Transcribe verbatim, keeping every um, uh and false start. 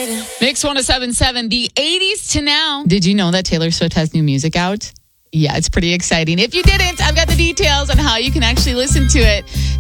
Mix one oh seven point seven, the eighties to now. Did you know that Taylor Swift has new music out? Yeah, it's pretty exciting. If you didn't, I've got the details on how you can actually listen to it.